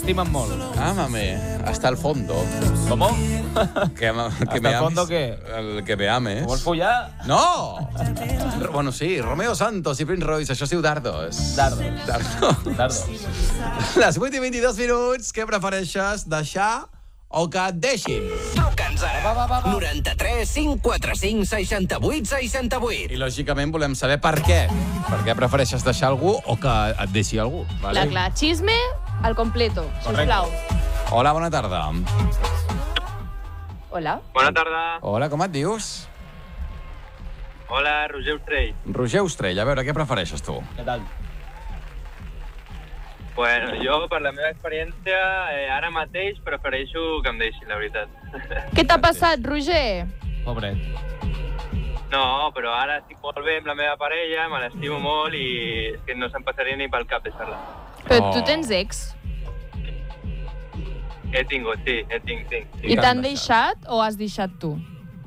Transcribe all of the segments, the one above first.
estimen molt. Ah, mami, hasta el fondo. ¿Cómo? Que ¿Hasta me el fondo ames. qué? El que me ames. ¿Vols follar? No! Bueno, sí, Romeo Santos i Prince Royce, això es diu Dardos. Dardos. Les 8:22, què prefereixes, deixar o que et deixin? Truca'ns ara. 93 545 68 68. I, lògicament, volem saber per què. Per què prefereixes deixar algú o que et deixi algú. Vale? Clar. Xisme al completo, sisplau. Hola, bona tarda. Hola. Bona tarda. Hola, com et dius? Hola, Roger Ostrell. Roger Ostrell, a veure, què prefereixes tu? Què tal? Bueno, jo, per la meva experiència, ara mateix prefereixo que em deixin, la veritat. Què t'ha passat, Roger? Pobret. No, però ara estic molt bé amb la meva parella, me l'estimo molt i és que no se'm passaria ni pel cap deixar-la. Però tu tens ex. He tingut, sí, tinc. I t'han deixat o has deixat tu?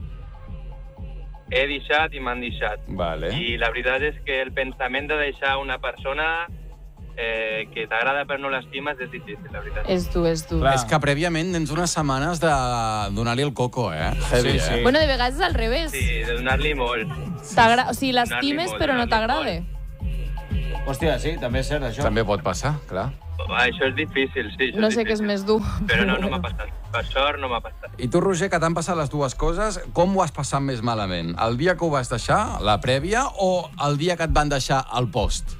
He deixat i m'han deixat. Vale. I la veritat és que el pensament de deixar una persona que t'agrada però no l'estimes és difícil, la veritat. És dur. Clar. És que prèviament tens unes setmanes de donar-li el coco, Heavy, Sí. Bueno, de vegades és al revés. Sí, de donar-li molt. O sigui, l'estimes però no t'agrada. Hòstia, sí, també és cert, això. També pot passar, clar. Això és difícil, sí. No sé què és més dur. Però no m'ha passat. Per sort no m'ha passat. I tu, Roger, que t'han passat les dues coses, com ho has passat més malament? El dia que ho vas deixar, la prèvia, o el dia que et van deixar al post?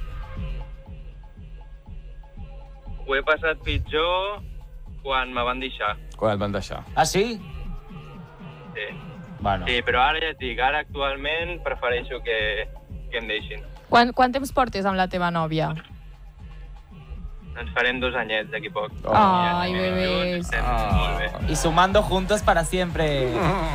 Ho he passat pitjor quan me van deixar. Quan et van deixar. Ah, sí? Sí. Bueno. Sí, però ara ja et dic, ara actualment prefereixo que em deixin. Quant temps portes amb la teva nòvia? Ens farem 2 anyets d'aquí poc. Ai, Ja bebés. estem molt bé. Y sumando juntos para siempre.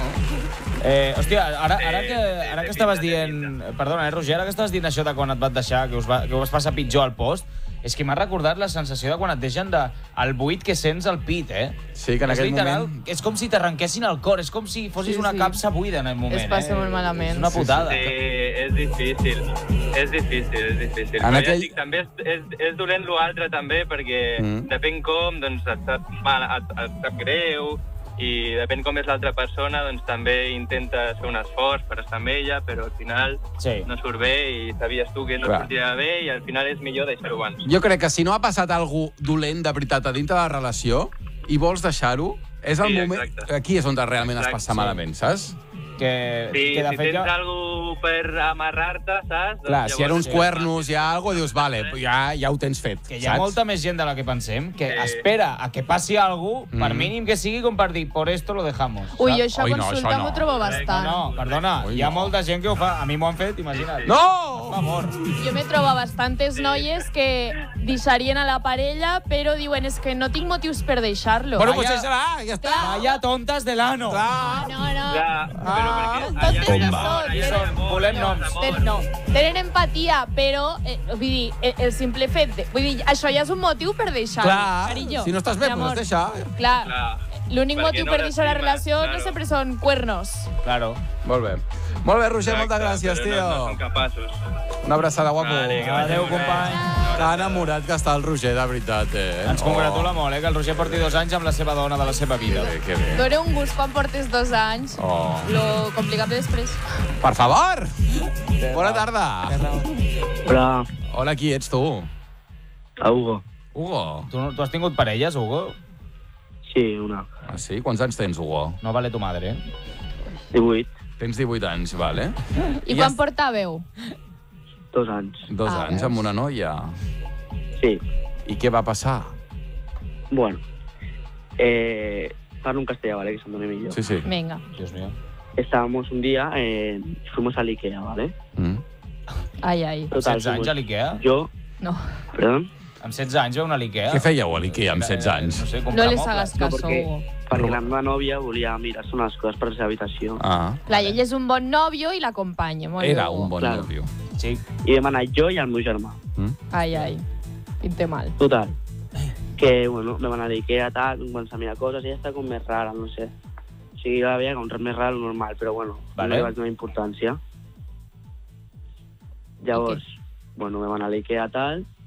Hòstia, ara que estaves dient... Perdona, Roger, ara que estaves dient això de quan et van deixar, que ho vas passar pitjor al post, és que m'ha recordat la sensació de quan et deixen el buit que sents al pit, Sí, que en és aquell literal, moment... és com si t'arrenquessin el cor, és com si fossis una capsa buida en el moment. Es passa molt malament. És una putada. Sí, és difícil. És difícil. En Però aquell- ja et dic, també és dolent l'altre, també, perquè depèn com, doncs et sap mal, et sap greu, i depèn com és l'altra persona, doncs també intenta fer un esforç per estar amb ella, però al final no surt bé i sabies tu que no Clar. sortirà bé i al final és millor deixar-ho abans. Jo crec que si no ha passat alguna dolent de veritat a dintre de la relació i vols deixar-ho, és el Sí, moment... exacte. Aquí és on realment es Exacte, passa sí. malament, saps? Que Sí, de si fet tens algú per amarrar-te, saps? Clar, Doncs si eren uns llavors cuernos, hi ha alguna cosa, dius, vale, ja ho tens fet, Que hi ha saps? molta més gent de la que pensem que espera a que passi alguna cosa, per mínim que sigui com per dir, por esto lo dejamos. Ui, jo això Oi, a no, consulta això no. m'ho trobo bastant. No, perdona, Ui, hi ha no. molta gent que ho fa. A mi m'ho han fet, imagina't. No! Per favor. Jo me trobo bastantes noies que deixarien a la parella, però diuen, és que no tinc motius per deixar-lo. Bueno, pues ja està. Vaya tontas del ano. Clar. No. Clar, però perquè Totes allà no són. Volem noms. No, tenen empatia, però, vull dir, el simple fet de... Vull dir, això ja és un motiu per deixar-lo, Clar, carinyo. si no estàs bé, Mi pues amor. deixa. Clar, Clar. l'únic Perquè motiu no per deixar la l'estimes, relació no claro. sempre són cuernos. Claro. Molt bé. Molt bé, Roger, moltes gràcies, però no tio. són capaços. Una abraçada, guapo. Vale, que vagi Adéu, molt bé. company. Que enamorat que està el Roger, de veritat, Ens congratula molt, que el Roger porti 2 anys amb la seva dona de la seva vida. Que bé. Dóna un gust quan portes 2 anys. Oh. Lo complicat de després. Per favor! Bona tarda. Hola, Hola, qui ets tu? a Hugo. Hugo. Tu has tingut parelles, Hugo? Sí, una. Ah, sí? Quants anys tens, Hugo? No vale tu madre, 18, Tens 18 anys, vale? I quan portàveu? 2 anys. 2 Ah, anys amb una noia. Sí, I què va passar? bueno. Parlo en castellà, ¿vale? Que se me pone millor. Sí, sí. Vinga. Dios mío. Estábamos un día, fuimos al Ikea, ¿vale? Mm. Ai. Amb 16 anys a l'Ikea? Yo, No. perdón, Amb 16 anys a una l'Ikea? Què fèieu a l'Ikea amb 16 anys? No sé, No comprar les mobles. hagas no, caso, Hugo. perquè la meva nòvia volia mirar-se unes coses per la seva habitació. Ah, Clar, ell és un bon nòvio i l'acompanya. Molt era bé, un bon Claro. nòvio. Sí. I vam anar jo i el meu germà. Mm? Ai. Pinte mal. Total. Que, bueno, vam anar a l'Ikea, tal, vam començar a mirar coses i ja està com més rara, no sé. O sigui, la veia com res més rara, normal, però bueno, Vale. no li vaig donar importància. Llavors, bueno, vam anar a l'Ikea, tal,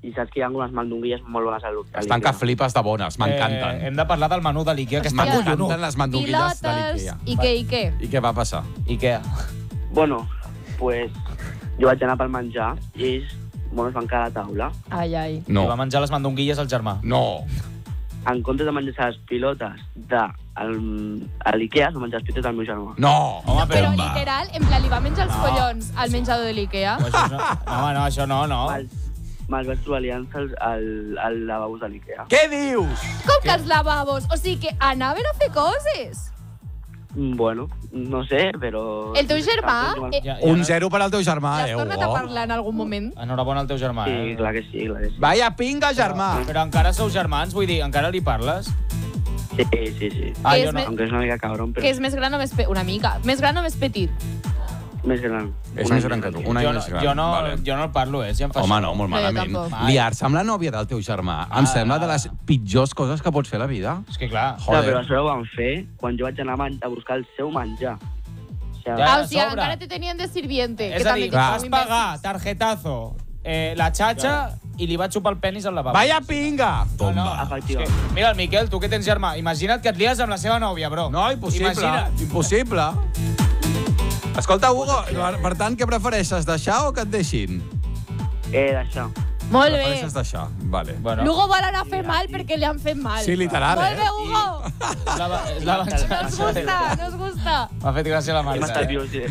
I saps que hi ha unes mandonguilles molt bones a l'Ikea. Estan que flipes de bones, m'encanten. Hem de parlar del menú de l'Ikea, que està collonut. M'encanten les mandonguilles de l'Ikea. I què? I què va passar? Ikea. Bueno, pues, jo vaig anar pel menjar i ells es van quedar a la taula. Ai. No. I va menjar les mandonguilles al germà. No. En comptes de menjar les pilotes a l'Ikea, es va menjar les pilotes del meu germà. No. Home, Però literal, en plan, li va menjar els collons al menjador de l'Ikea. Això no. Me'ls vaig trobar liant-se al lavabos de l'Ikea. Què dius? Com que els lavabos? O sigui que anaven a fer coses. Bueno, no sé, però... El teu germà... Un 0 per al teu germà, L'has tornat a parlar en algun moment? Enhorabona al teu germà, Sí, clar que sí. Vaya pinga, germà. Però encara sou germans, vull dir, encara li parles? Sí. Jo no. Aunque és una mica cabron, però... Que és més gran o més petit? Una mica. Més gran o més petit? Més gran. És més gran que tu, un any més gran. Jo no el parlo, si em fa Home, això. no, molt No, jo malament. tampoc. Liar-se amb la nòvia del teu germà em sembla de les pitjors coses que pots fer a la vida. És que clar. Clar, però això ho van fer quan jo vaig anar a buscar el seu menjar. O sigui, Ja. O sigui, sobre. encara te tenien de sirviente. És a dir, vas pagar, tarjetazo, la xatxa i li va xupar el penis al lavabo. Vaya pinga! efectivament. Mira, el Miquel, tu que tens germà, imagina't que et lies amb la seva nòvia, bro. No, impossible. Imagina't. Impossible. Escolta, Hugo, per tant, què prefereixes, deixar o que et deixin? D'això. Molt bé. Prefereixes deixar, vale. Bueno, Luego van anar a fer mal perquè li han fet mal. Sí, literal, Molt bé, Hugo. és la venjança. Nos gusta. M'ha fet gràcia la Marta. Hem estat vius